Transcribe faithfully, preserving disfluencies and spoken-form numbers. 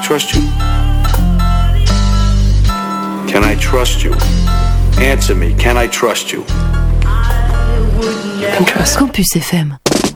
trust you? Can I trust you? Answer me, can I trust you? Campus F M.